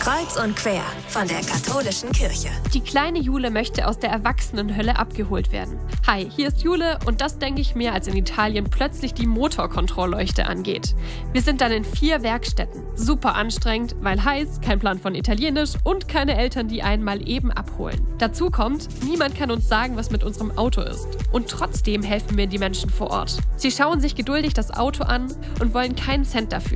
Kreuz und quer von der katholischen Kirche. Die kleine Jule möchte aus der Erwachsenenhölle abgeholt werden. Hi, hier ist Jule und das denke ich mir, als in Italien plötzlich die Motorkontrollleuchte angeht. Wir sind dann in 4 Werkstätten. Super anstrengend, weil heiß, kein Plan von Italienisch und keine Eltern, die einen mal eben abholen. Dazu kommt, niemand kann uns sagen, was mit unserem Auto ist. Und trotzdem helfen mir die Menschen vor Ort. Sie schauen sich geduldig das Auto an und wollen keinen Cent dafür.